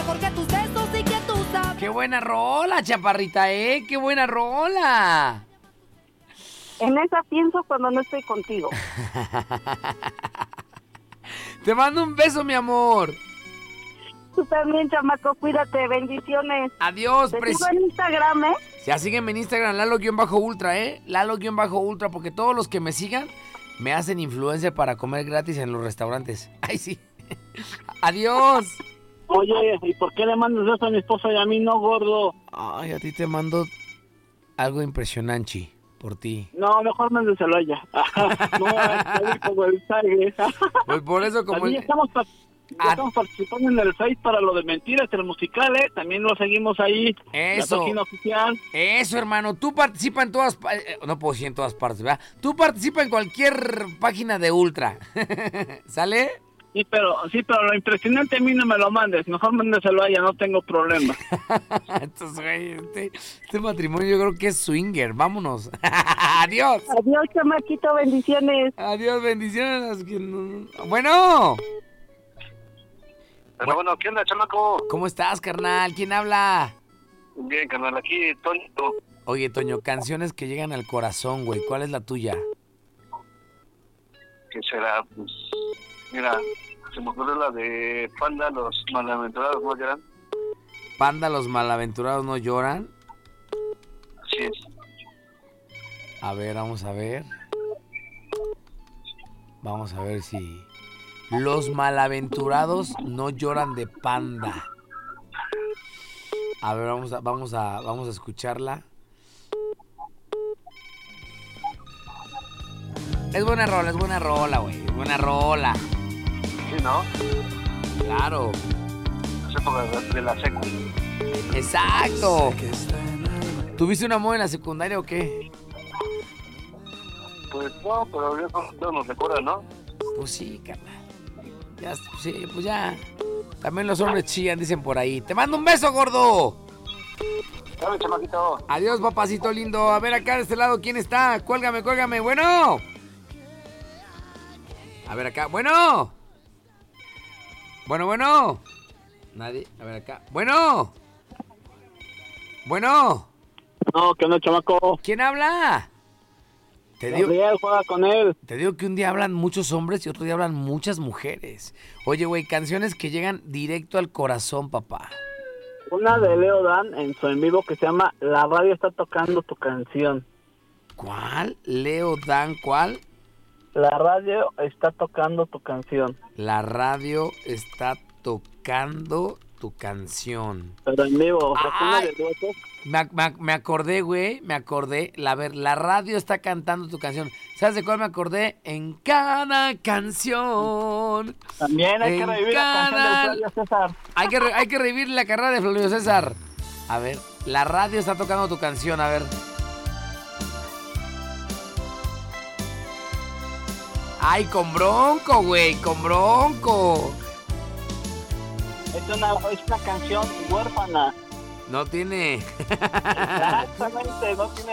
mejor que tus besos y que tú sabes. ¡Qué buena rola, chaparrita, qué buena rola! En esa pienso cuando no estoy contigo. Te mando un beso, mi amor. Tú también, chamaco, cuídate, bendiciones. Adiós, Te sigo en Instagram, Ya sígueme en Instagram, Lalo-Ultra, Lalo-Ultra, porque todos los que me sigan me hacen influencer para comer gratis en los restaurantes. Ay, sí. Adiós. Oye, ¿y por qué le mandas eso a mi esposa y a mí no, gordo? Ay, a ti te mando algo impresionante por ti. No, mejor mándeselo a ella. No, ahí como el Sage. Pues por eso como También estamos participando en el Face para lo de Mentiras, el musical, También lo seguimos ahí. Eso. La página oficial. Eso, hermano. Tú participa en todas... no puedo decir en todas partes, ¿verdad? Tú participa en cualquier página de Ultra. ¿Sale? Sí, pero lo impresionante a mí no me lo mandes. Mejor mándeselo a ella, no tengo problema. Entonces, güey, este matrimonio yo creo que es swinger. Vámonos. Adiós. Adiós, chamaquito, bendiciones. Adiós, bendiciones. Bueno. Pero bueno, ¿qué onda, chamaco? ¿Cómo estás, carnal? ¿Quién habla? Bien, carnal, aquí, Toño. Oye, Toño, canciones que llegan al corazón, güey. ¿Cuál es la tuya? ¿Qué será? Pues, mira, se me ocurrió la de Panda, los malaventurados no lloran. Panda, los malaventurados no lloran. Así es. A ver, vamos a ver. Vamos a ver si... Los malaventurados no lloran de Panda. A ver, vamos a escucharla. Es buena rola, güey. Es buena rola. Sí, ¿no? Claro. Es época de la secu. Exacto. ¿Tuviste un amor en la secundaria o qué? Pues no, pero ya nos recuerda, ¿no? Pues sí, carnal. Ya, sí, pues ya. También los hombres chillan, dicen por ahí. ¡Te mando un beso, gordo! Dale, chamaquito. Adiós, papacito lindo. A ver acá de este lado, ¿quién está? Cuélgame. Bueno. A ver acá. Bueno. Nadie. A ver acá. Bueno. No, que no, chamaco. ¿Quién habla? Gabriel, juega con él. Te digo que un día hablan muchos hombres y otro día hablan muchas mujeres. Oye, güey, canciones que llegan directo al corazón, papá. Una de Leo Dan en su en vivo que se llama La radio está tocando tu canción. ¿Cuál? Leo Dan, ¿cuál? La radio está tocando tu canción. La radio está tocando tu canción. Pero en vivo, Ay, de duetos. me acordé, güey, la radio está cantando tu canción. ¿Sabes de cuál me acordé? En cada canción. También hay que revivir la canción de Flavio César. Hay que revivir la carrera de Flavio César. A ver, la radio está tocando tu canción, a ver. Ay, con Bronco, güey, con Bronco. Es una canción huérfana. No tiene. Exactamente, no tiene